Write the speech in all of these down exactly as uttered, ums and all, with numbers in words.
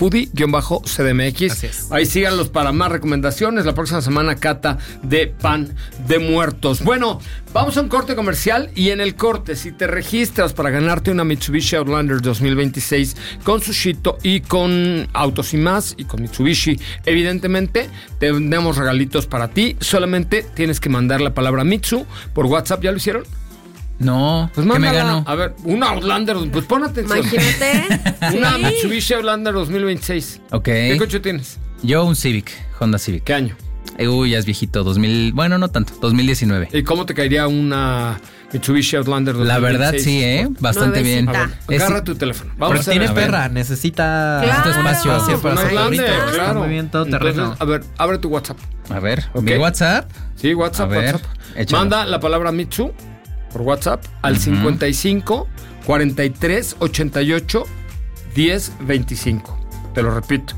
Pudi-C D M X. Ahí síganlos para más recomendaciones. La próxima semana, cata de pan de muertos. Bueno, vamos a un corte comercial y en el corte, si te registras para ganarte una Mitsubishi Outlander dos mil veintiséis con Sushito y con Autos y Más y con Mitsubishi, evidentemente tenemos regalitos para ti. Solamente tienes que mandar la palabra Mitsu por WhatsApp. ¿Ya lo hicieron? No, pues ¿qué me gano? A ver, una Outlander, pues pon atención. Imagínate. Una Sí. Mitsubishi Outlander dos mil veintiséis. Ok. ¿Qué coche tienes? Yo un Civic, Honda Civic. ¿Qué año? Eh, Uy, ya es viejito, dos mil, bueno, no tanto, dos mil diecinueve. ¿Y cómo te caería una Mitsubishi Outlander dos mil veintiséis? La verdad sí, ¿eh? Bastante bien. A ver, Es- agarra tu teléfono. Vamos Pero a tiene ver. perra, necesita Claro. espacio Pues para una hacer Outlander, ahorita. Está claro. muy bien todo Entonces, terreno. a ver, abre tu WhatsApp. A ver, Ok. mi WhatsApp. Sí, WhatsApp, A ver, WhatsApp. échalo. Manda la palabra Mitsu por WhatsApp al Ujú. cincuenta y cinco, cuarenta y tres, ochenta y ocho, diez, veinticinco. Te lo repito.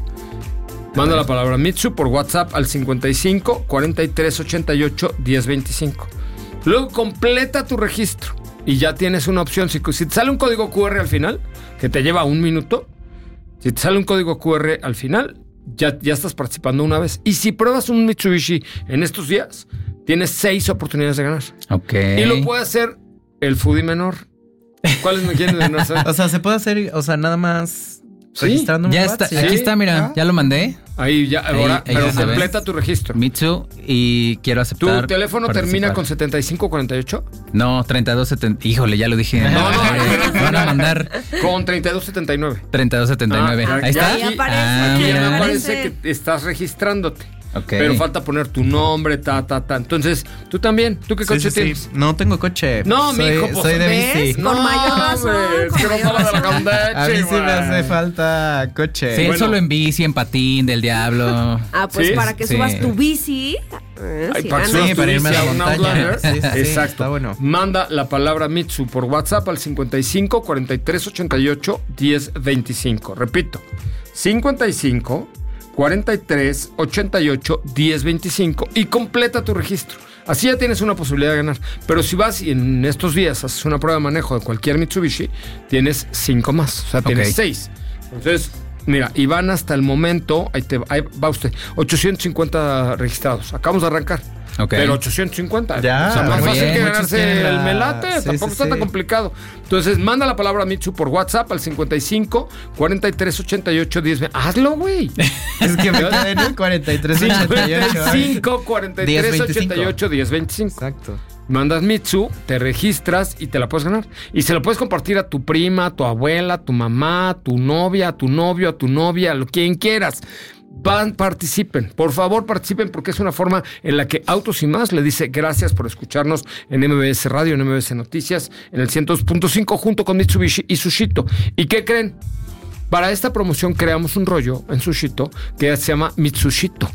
Manda la palabra Mitsu por WhatsApp al cincuenta y cinco, cuarenta y tres, ochenta y ocho, diez, veinticinco. Luego completa tu registro y ya tienes una opción. Si, si te sale un código Q R al final, que te lleva un minuto, si te sale un código Q R al final, ya, ya estás participando una vez. Y si pruebas un Mitsubishi en estos días, tienes seis oportunidades de ganar. Ok. Y lo puede hacer el foodie menor. ¿Cuáles me quieren ganar? O sea, se puede hacer, o sea, nada más Sí, registrando un Ya WhatsApp. está, aquí está, mira, Ah. ya lo mandé. Ahí ya, Ahí- ahora, ahí pero ya se ve. completa tu registro. Mitsu y quiero ¿Tu aceptar. teléfono participar. termina con setenta y cinco cuarenta y ocho? No, treinta y dos setenta. Híjole, ya lo dije. No, no, Me van a mandar Con treinta y dos setenta y nueve. treinta y dos setenta y nueve. Ah, Ahí ya está. aquí- Ahí aparece. Ah, Aquí ya mira. me aparece. parece que estás registrándote. Ok. Pero falta poner tu nombre, ta, ta, ta. Entonces, tú también. ¿Tú qué Sí, coche sí, sí. tienes? No tengo coche. No, soy, mijo, pues, soy de ¿ves? bici. Con mayor razón, hombre, con es que no mayor para de la razón. Campeche, A mí sí me güey. hace falta coche. Sí, Bueno. solo en bici, en patín, del diablo. Ah, pues Sí, para que sí. subas tu bici. eh, Ay, sí, para que ganas. subas Sí, tu para irme bici a la un montaña. Outlander. Sí, sí, sí, Exacto. está bueno. Manda la palabra Mitsu por WhatsApp al cincuenta y cinco, cuarenta y tres, ochenta y ocho, diez, veinticinco. Repito, cincuenta y cinco, cuarenta y tres, ochenta y ocho, diez, veinticinco y completa tu registro. Así ya tienes una posibilidad de ganar. Pero si vas y en estos días haces una prueba de manejo de cualquier Mitsubishi, tienes cinco más. O sea, tienes Ok. seis. Entonces, mira, y van hasta el momento, ahí, te, ahí va usted, ochocientos cincuenta registrados. Acabamos de arrancar. Ok. Pero ochocientos cincuenta. Ya, o sea, más muy fácil bien. que Muchos ganarse tienen el la- melate. sí, Tampoco sí, está sí. tan complicado. Entonces, manda la palabra Mitsu por WhatsApp al cincuenta y cinco, cuarenta y tres, ochenta y ocho, diez. Hazlo, güey. Es que me quedé en el cuarenta y tres ochenta y ocho. cincuenta y cinco, cuarenta y tres, diez, ochenta y ocho, diez, veinticinco. Exacto. Mandas Mitsu, te registras y te la puedes ganar. Y se lo puedes compartir a tu prima, a tu abuela, a tu mamá, a tu novia, a tu novio, a tu novia, a lo quien quieras. Van, participen. Por favor, participen porque es una forma en la que Autos y Más le dice gracias por escucharnos en M B S Radio, en M B S Noticias, en el ciento dos punto cinco junto con Mitsubishi y Sushito. ¿Y qué creen? Para esta promoción creamos un rollo en Sushito que se llama Mitsushito.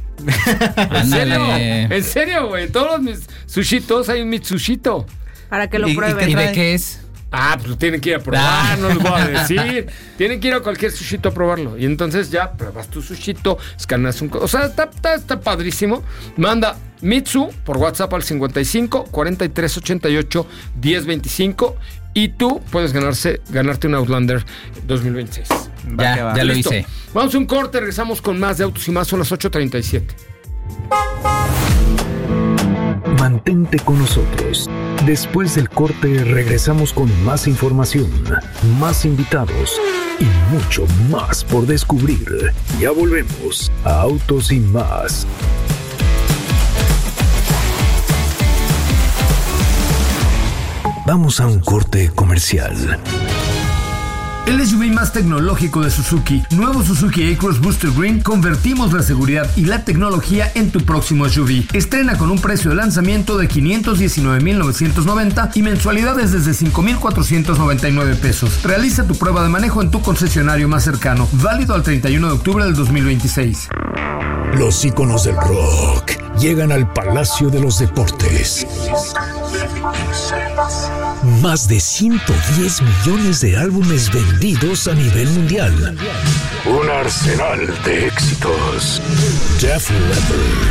¿En serio? Ándale. ¿En serio, güey? Todos los mis sushitos hay un Mitsushito. Para que lo ¿Y- y prueben. qué ¿Y de trae? qué es? Ah, pues tienen que ir a probar, Ah. no les voy a decir. Tienen que ir a cualquier sushito a probarlo. Y entonces ya pruebas tu sushito, escaneas un... co- O sea, está, está, está padrísimo. Manda Mitsu por WhatsApp al cincuenta y cinco, cuarenta y tres, ochenta y ocho, diez, veinticinco y tú puedes ganarse, ganarte un Outlander dos mil veintiséis. Va Ya, que va. ya lo Listo. hice. Vamos a un corte, regresamos con más de Autos y Más, son las ocho treinta y siete. Mantente con nosotros. Después del corte regresamos con más información, más invitados y mucho más por descubrir. Ya volvemos a Autos y Más. Vamos a un corte comercial. El S U V más tecnológico de Suzuki, nuevo Suzuki A-Cross Booster Green, convertimos la seguridad y la tecnología en tu próximo S U V. Estrena con un precio de lanzamiento de quinientos diecinueve mil novecientos noventa y mensualidades desde cinco mil cuatrocientos noventa y nueve pesos. Realiza tu prueba de manejo en tu concesionario más cercano, válido al treinta y uno de octubre del dos mil veintiséis. Los íconos del rock llegan al Palacio de los Deportes. Más de ciento diez millones de álbumes vendidos a nivel mundial. Un arsenal de éxitos. Def Leppard.